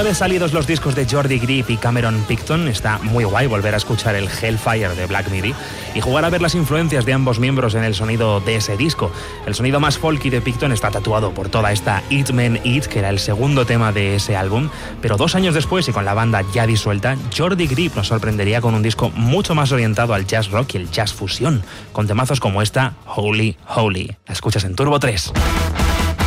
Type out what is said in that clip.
Una vez salidos los discos de Jordi Grip y Cameron Picton, está muy guay volver a escuchar el Hellfire de Black Midi y jugar a ver las influencias de ambos miembros en el sonido de ese disco. El sonido más folky de Picton está tatuado por toda esta Eat Men Eat, que era el segundo tema de ese álbum, pero 2 años después y con la banda ya disuelta, Jordi Grip nos sorprendería con un disco mucho más orientado al jazz rock y el jazz fusión, con temazos como esta Holy Holy. La escuchas en Turbo 3.